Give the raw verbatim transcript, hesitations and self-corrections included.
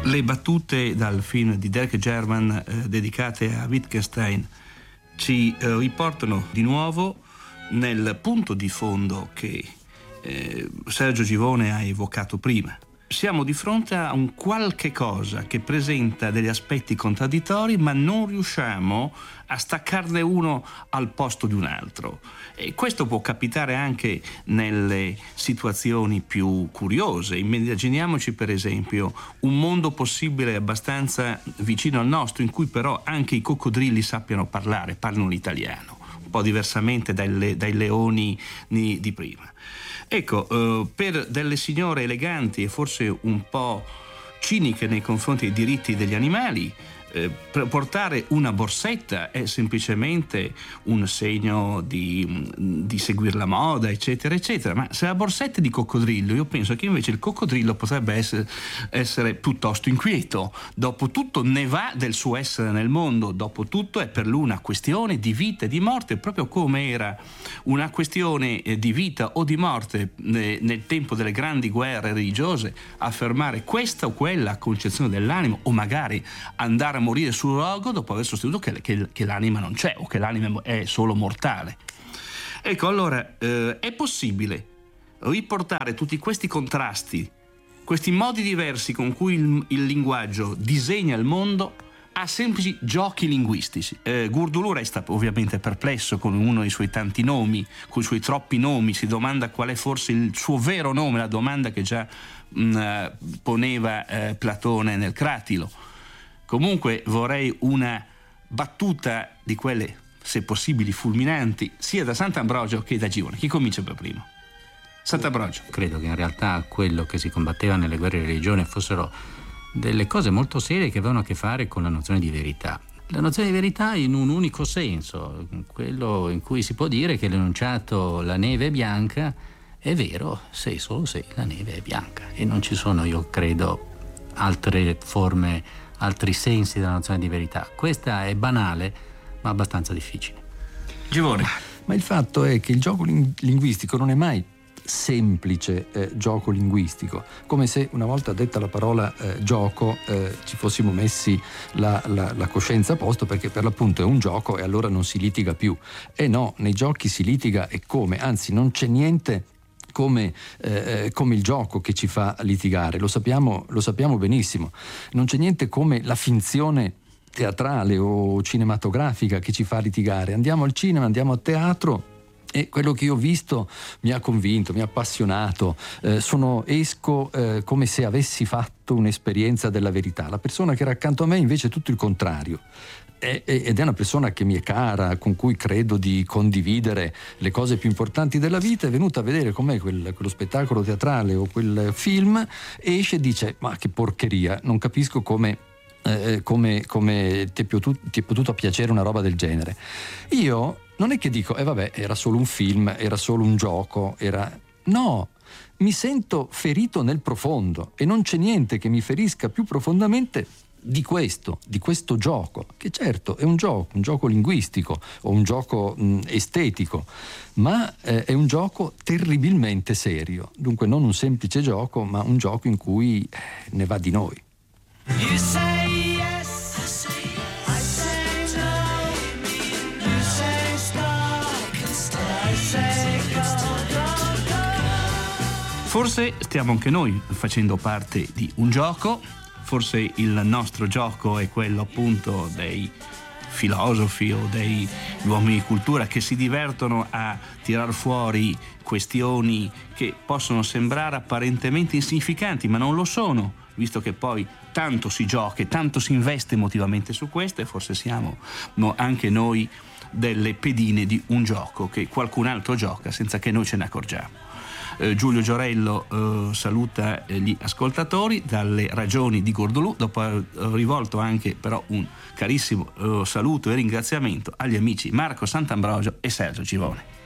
Le battute dal film di Derek Jarman eh, dedicate a Wittgenstein ci eh, riportano di nuovo nel punto di fondo che eh, Sergio Givone ha evocato prima. Siamo di fronte a un qualche cosa che presenta degli aspetti contraddittori, ma non riusciamo a staccarne uno al posto di un altro. E questo può capitare anche nelle situazioni più curiose. Immaginiamoci per esempio un mondo possibile abbastanza vicino al nostro, in cui però anche i coccodrilli sappiano parlare, parlino l'italiano, un po' diversamente dai, dai leoni di, di prima. Ecco, eh, per delle signore eleganti e forse un po' ciniche nei confronti dei diritti degli animali, eh, portare una borsetta è semplicemente un segno di, di seguire la moda, eccetera, eccetera. Ma se la borsetta è di coccodrillo, io penso che invece il coccodrillo potrebbe essere, essere piuttosto inquieto. Dopotutto ne va del suo essere nel mondo, dopotutto è per lui una questione di vita e di morte, proprio come era una questione di vita o di morte nel tempo delle grandi guerre religiose, affermare questa o quella concezione dell'animo, o magari andare a morire sul rogo dopo aver sostenuto che, che, che l'anima non c'è o che l'anima è solo mortale. Ecco, allora eh, è possibile riportare tutti questi contrasti, questi modi diversi con cui il, il linguaggio disegna il mondo, a semplici giochi linguistici. Eh, Gurdulù resta ovviamente perplesso con uno dei suoi tanti nomi, con i suoi troppi nomi, si domanda qual è forse il suo vero nome, la domanda che già mh, poneva eh, Platone nel Cratilo. Comunque vorrei una battuta di quelle, se possibili, fulminanti, sia da Sant'Ambrogio che da Givone. Chi comincia per primo? Sant'Ambrogio. Credo che in realtà quello che si combatteva nelle guerre di religione fossero delle cose molto serie che avevano a che fare con la nozione di verità. La nozione di verità in un unico senso, quello in cui si può dire che l'enunciato "la neve è bianca" è vero se e solo se la neve è bianca, e non ci sono, io credo, altre forme, altri sensi della nozione di verità. Questa è banale ma abbastanza difficile. Givone. Ma il fatto è che il gioco ling- linguistico non è mai semplice eh, gioco linguistico, come se una volta detta la parola eh, gioco eh, ci fossimo messi la, la, la coscienza a posto, perché per l'appunto è un gioco e allora non si litiga più. E no, nei giochi si litiga, e come, anzi non c'è niente come, eh, come il gioco che ci fa litigare, lo sappiamo, lo sappiamo benissimo. Non c'è niente come la finzione teatrale o cinematografica che ci fa litigare. Andiamo al cinema, andiamo a teatro, e quello che io ho visto mi ha convinto, mi ha appassionato, eh, sono, esco eh, come se avessi fatto un'esperienza della verità. La persona che era accanto a me invece è tutto il contrario, è, è, ed è una persona che mi è cara, con cui credo di condividere le cose più importanti della vita. È venuta a vedere com'è quel, quello spettacolo teatrale o quel film, e esce e dice: ma che porcheria, non capisco come eh, come, come ti, è potuto, ti è potuto piacere una roba del genere. Io non è che dico eh vabbè, era solo un film, era solo un gioco, era... no, mi sento ferito nel profondo, e non c'è niente che mi ferisca più profondamente di questo, di questo gioco, che certo è un gioco, un gioco linguistico o un gioco mh, estetico, ma eh, è un gioco terribilmente serio. Dunque non un semplice gioco, ma un gioco in cui eh, ne va di noi. You say yes, I say, I say no, you say stop, I say go, go, go. Forse stiamo anche noi facendo parte di un gioco, forse il nostro gioco è quello appunto dei filosofi o dei uomini di cultura che si divertono a tirar fuori questioni che possono sembrare apparentemente insignificanti, ma non lo sono, visto che poi tanto si gioca e tanto si investe emotivamente su questo, e forse siamo no, anche noi delle pedine di un gioco che qualcun altro gioca senza che noi ce ne accorgiamo. Eh, Giulio Giorello eh, saluta eh, gli ascoltatori dalle ragioni di Gurdulù, dopo aver rivolto anche però un carissimo eh, saluto e ringraziamento agli amici Marco Sant'Ambrogio e Sergio Givone.